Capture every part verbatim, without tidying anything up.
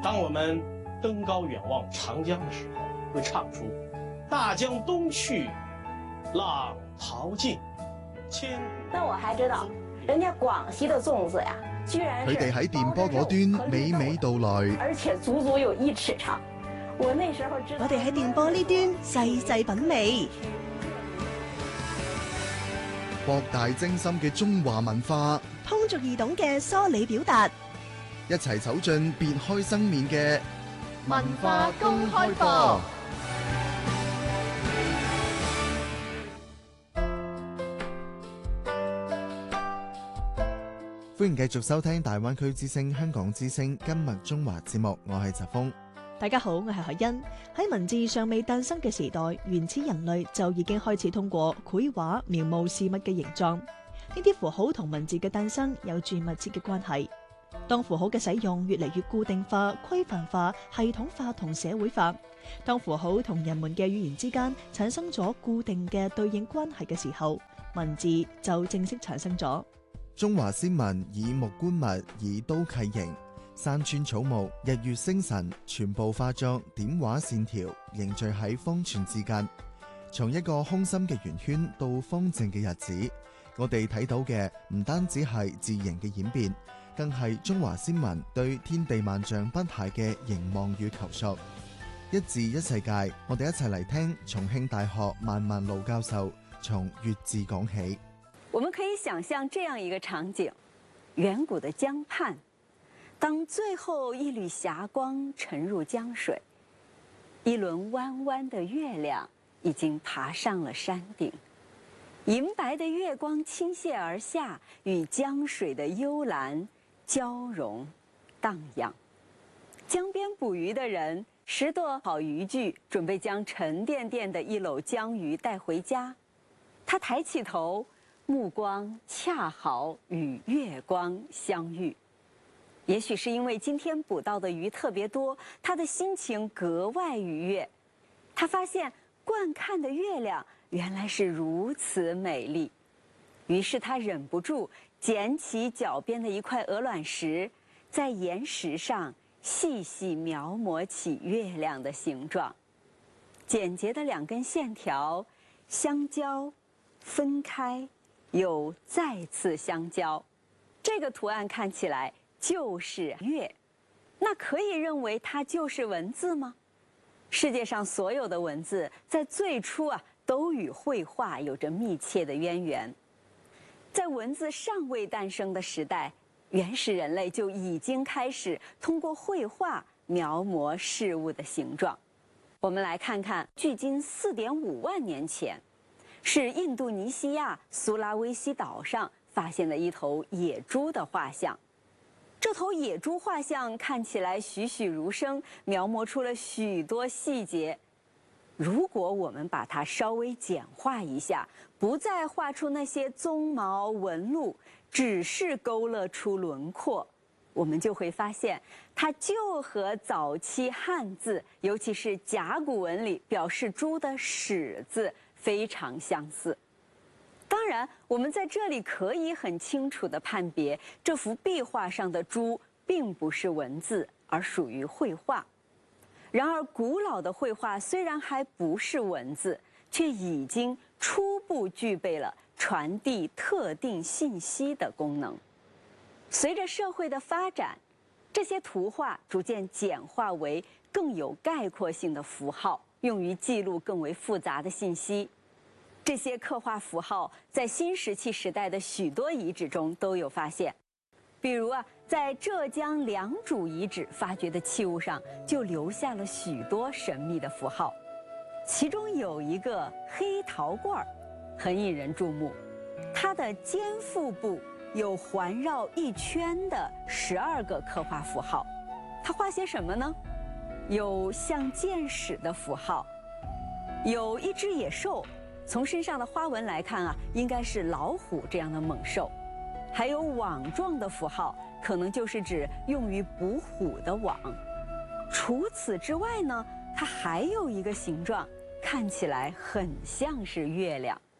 当我们登高远望长江的时候，会唱出“大江东去，浪淘尽，千古”。 那我還知道，人家廣西的粽子呀，居然佢哋喺電波嗰端娓娓道來， 而且足足有一尺長。我那時候知道， 我哋喺電波呢端細細品味。 博大精深嘅中華文化， 通俗易懂嘅梳理表達， 一齊走進別開生面嘅文化公開課。歡迎繼續收聽大灣區之聲香港之聲今日中華節目，我係澤峰。 大家好，我係海欣。喺文字尚未誕生嘅時代，原始人類就已經開始通過繪畫描摹事物嘅形狀。呢啲符號同文字嘅誕生有住密切嘅關係。當符號嘅使用越嚟越固定化、規範化、系統化同社會化，當符號同人們嘅語言之間產生咗固定嘅對應關係嘅時候，文字就正式產生咗。 中華先民以木觀物，以刀契形。山川草木、日月星辰，全部化作點畫線條，凝聚喺方寸之間。從一個空心嘅圓圈到方正嘅日子，我哋睇到嘅唔單止係字形嘅演變，更係中華先民對天地萬象不懈嘅凝望與求索。一字一世界，我哋一齊嚟聽重慶大學萬萬路教授從粵字講起。 我們可以想象這樣一個場景：遠古的江畔。當最後一縷霞光沉入江水，一輪彎彎的月亮已經爬上了山頂，銀白的月光傾瀉而下，與江水的幽藍交融蕩漾。江邊捕魚的人拾掇好漁具，準備將沉甸甸的一簍江魚帶回家。他抬起頭，目光恰好與月光相遇。也許是因為今天捕到的魚特別多，他的心情格外愉悅。他發現觀看的月亮原來是如此美麗，於是他忍不住撿起腳邊的一塊鵝卵石，在岩石上細細描摹起月亮的形狀。簡潔的兩根線條相交、分開，又再次相交，這個圖案看起來就是月，那可以認為它就是文字嗎？世界上所有的文字在最初啊，都與繪畫有着密切的淵源。在文字尚未誕生的時代，原始人類就已經開始通過繪畫描摹事物的形狀。我們來看看，距今四點五萬年前，是印度尼西亞蘇拉威西島上發現的一頭野豬的畫像。這頭野豬畫像看起來栩栩如生，描摹出了許多細節。如果我們把它稍微簡化一下，不再畫出那些鬃毛紋路，只是勾勒出輪廓，我們就會發現，它就和早期漢字，尤其是甲骨文裡表示豬的始字非常相似。當然，我們在這裡可以很清楚地判別，這幅壁畫上的豬並不是文字，而屬於繪畫。然而，古老的繪畫雖然還不是文字，卻已經初步具備了傳遞特定信息的功能。隨着社會的發展，這些圖畫逐漸簡化為更有概括性的符號，用於記錄更為複雜的信息。這些刻畫符號在新石器時代的許多遺址中都有發現，比如啊，在浙江良渚遺址發掘的器物上就留下了許多神秘的符號，其中有一個黑陶罐，很引人注目。它的肩腹部有環繞一圈的十二個刻畫符號，它畫些什麼呢？有像箭矢的符號，有一隻野獸。從身上的花紋來看啊，應該是老虎這樣的猛獸，還有網狀的符號，可能就是指用於捕虎的網。除此之外呢，它還有一個形狀，看起來很像是月亮。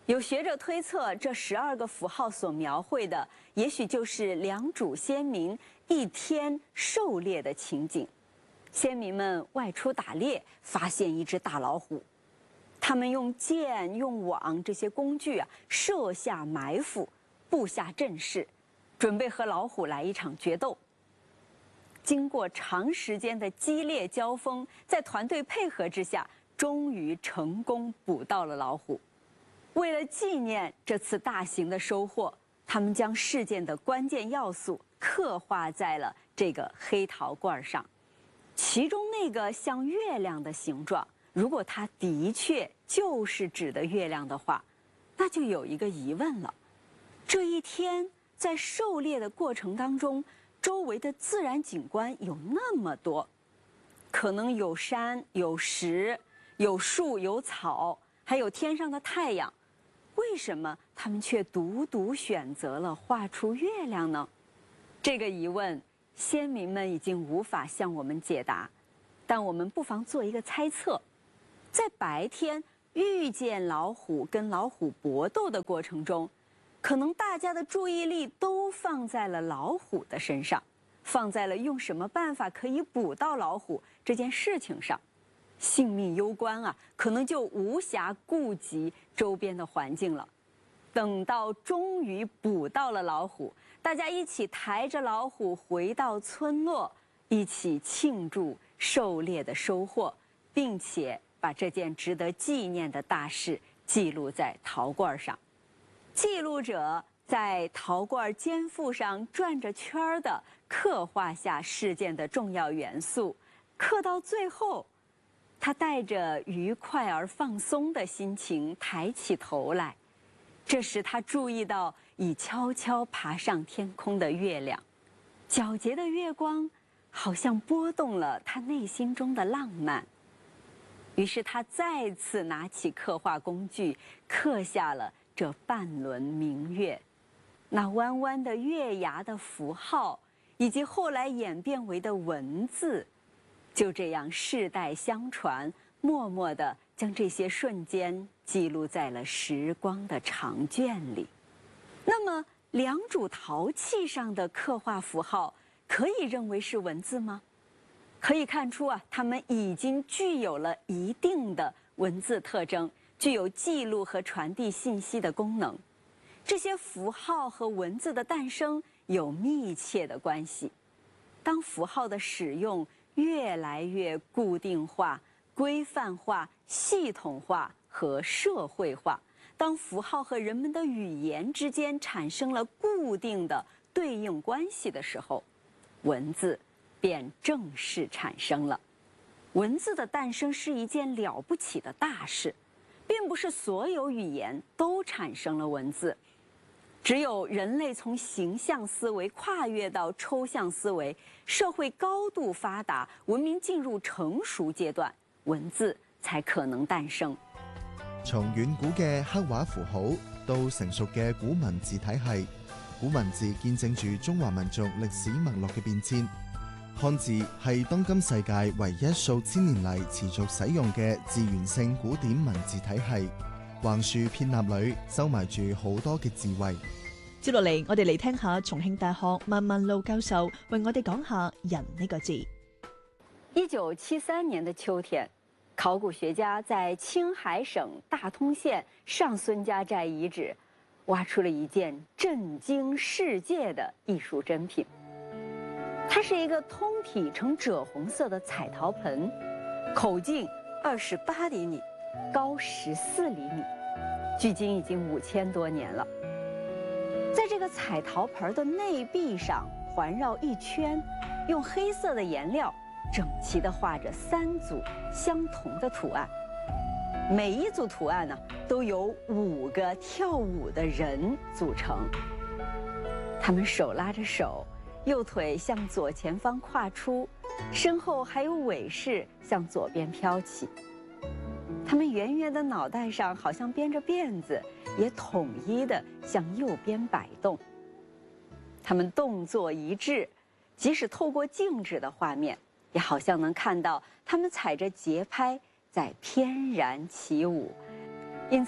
有学者推测，这十二个符号所描绘的，也许就是良渚先民一天狩猎的情景。先民们外出打猎，发现一只大老虎，他们用箭、用网这些工具啊，设下埋伏，布下阵势，准备和老虎来一场决斗。经过长时间的激烈交锋，在团队配合之下，终于成功捕到了老虎。为了纪念这次大型的收获，他们将事件的关键要素刻画在了这个黑陶罐上。其中那个像月亮的形状，如果它的确就是指的月亮的话，那就有一个疑问了：这一天在狩猎的过程当中，周围的自然景观有那么多，可能有山、有石、有树、有草，还有天上的太阳。为什么他们却独独选择了画出月亮呢？这个疑问，先民们已经无法向我们解答，但我们不妨做一个猜测：在白天遇见老虎跟老虎搏斗的过程中，可能大家的注意力都放在了老虎的身上，放在了用什么办法可以捕到老虎这件事情上。性命攸关啊，可能就无暇顾及周边的环境了。等到终于捕到了老虎，大家一起抬着老虎回到村落，一起庆祝狩猎的收获，并且把这件值得纪念的大事记录在陶罐上。记录者在陶罐肩腹上转着圈儿地刻画下事件的重要元素，刻到最后，他带着愉快而放松的心情抬起头来，这时他注意到已悄悄爬上天空的月亮，皎洁的月光好像拨动了他内心中的浪漫。于是他再次拿起刻画工具，刻下了这半轮明月。那弯弯的月牙的符号，以及后来演变为的文字，就这样世代相传，默默地将这些瞬间记录在了时光的长卷里。那么良渚陶器上的刻画符号可以认为是文字吗？可以看出啊，它们已经具有了一定的文字特征，具有记录和传递信息的功能。这些符号和文字的诞生有密切的关系。当符号的使用越来越固定化、规范化、系统化和社会化，当符号和人们的语言之间产生了固定的对应关系的时候，文字便正式产生了。文字的诞生是一件了不起的大事，并不是所有语言都产生了文字。只有人类从形象思维跨越到抽象思维，社会高度发达，文明进入成熟階段，文字才可能誕生。 從遠古嘅刻畫符號到成熟嘅古文字體系，古文字見證住中華民族歷史脈絡嘅變遷。漢字係當今世界唯一數千年嚟持續使用嘅字源性古典文字體系。橫豎片捺裏收埋住好多嘅智慧。 接落嚟，我哋嚟聽下重慶大學萬萬路教授為我哋講下人呢個字。 一九七三年的秋天，考古學家在青海省大通縣上孫家寨遺址挖出了一件震驚世界的藝術珍品。它是一個通體呈赭紅色的彩陶盆，口徑二十八厘米，高十四厘米，距今已經五千多年了。在這個彩陶盆的內壁上環繞一圈，用黑色的顏料整齊地畫着三組相同的圖案，每一組圖案呢都由五個跳舞的人組成，他們手拉着手，右腿向左前方跨出，身後還有尾飾向左邊飄起。他們圓圓的腦袋上好像編着辮子，也統一地向右邊擺動。他們動作一致，即使透過靜止的畫面，也好像能看到他們踩着節拍在翩然起舞。因此，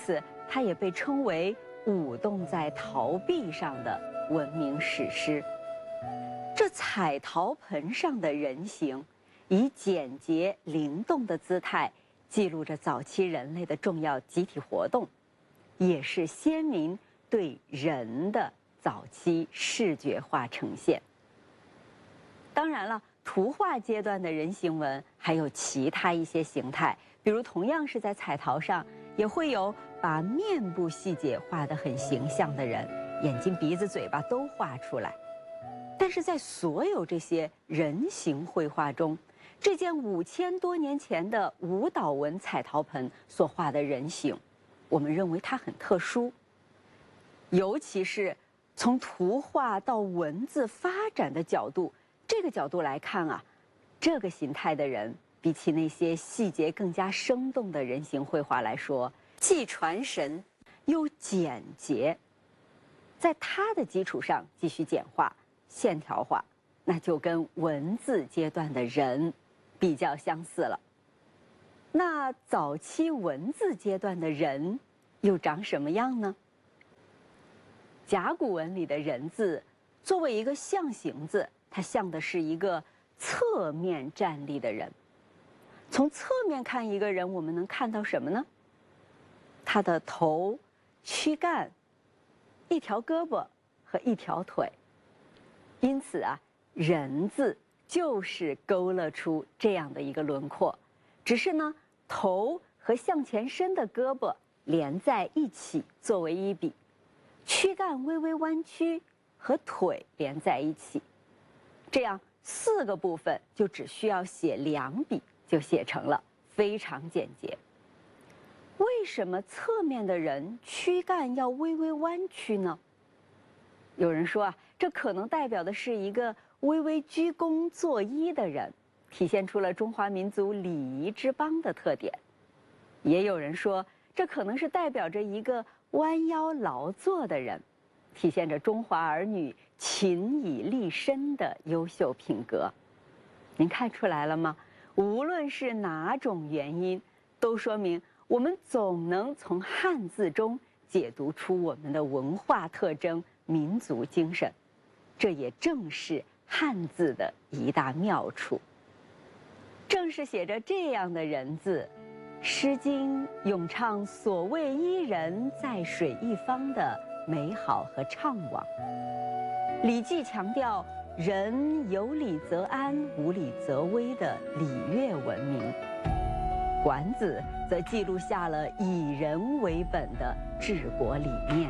它也被称为舞动在陶壁上的文明史诗。这彩陶盆上的人形，以简洁灵动的姿态，记录着早期人类的重要集体活动，也是先民对人的早期视觉化呈现。当然了，图画阶段的人形纹还有其他一些形态，比如同样是在彩陶上，也会有把面部细节画得很形象的人，眼睛、鼻子、嘴巴都画出来。但是在所有这些人形绘画中，这件五千多年前的舞蹈纹彩陶盆所画的人形，我们认为它很特殊，尤其是从图画到文字发展的角度，这个角度来看啊，这个形态的人比起那些细节更加生动的人形绘画来说，既传神又简洁。在它的基础上继续简化、线条化，那就跟文字阶段的人比较相似了。那早期文字阶段的人又长什么样呢？甲骨文里的人字作为一个象形字，它像的是一个侧面站立的人。从侧面看一个人，我们能看到什么呢？他的头、躯干、一条胳膊和一条腿。因此啊，人字就是勾勒出这样的一个轮廓，只是呢，头和向前伸的胳膊连在一起作为一笔，躯干微微弯曲和腿连在一起，这样四个部分就只需要写两笔就写成了，非常简洁。为什么侧面的人躯干要微微弯曲呢？有人说啊，这可能代表的是一个微微鞠躬作揖的人，体现出了中华民族礼仪之邦的特点。也有人说，这可能是代表着一个弯腰劳作的人，体现着中华儿女勤以立身的优秀品格。您看出来了吗？无论是哪种原因，都说明我们总能从汉字中解读出我们的文化特征、民族精神，这也正是汉字的一大妙处。正是写着这样的人字，《诗经》咏唱所谓伊人，在水一方的美好和怅惘。《礼记》强调人有礼则安，无礼则危的礼乐文明。《管子》则记录下了以人为本的治国理念。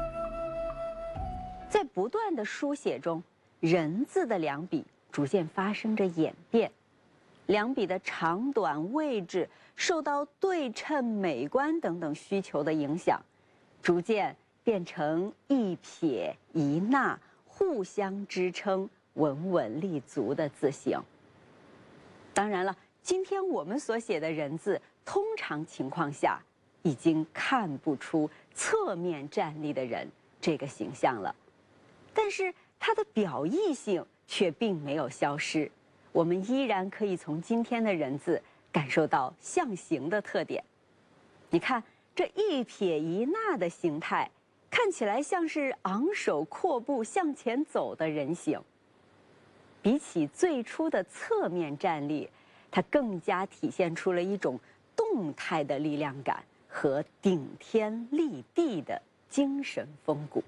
在不断的书写中，人字的两笔逐渐发生着演变，两笔的长短、位置受到对称、美观等等需求的影响，逐渐变成一撇一捺互相支撑、稳稳立足的字形。当然了，今天我们所写的人字，通常情况下已经看不出侧面站立的人这个形象了，但是它的表意性却并没有消失，我们依然可以从今天的人字感受到象形的特点。你看这一撇一捺的形态，看起来像是昂首阔步向前走的人形。比起最初的侧面站立，它更加体现出了一种动态的力量感和顶天立地的精神风骨。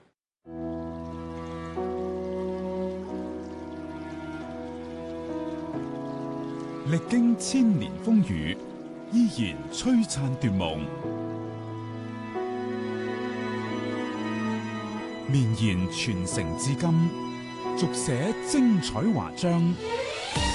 歷經千年風雨，依然璀璨奪夢，綿延傳承至今，續寫精彩華章。